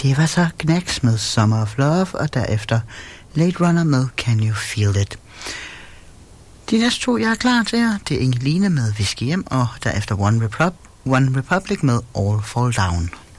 Det var så Knacks med Summer of Love, og derefter Late Runner med Can You Feel It. De næste to, jeg er klar til jer, det er Ingeline med Whisky Hjem, og derefter One Republic med All Fall Down.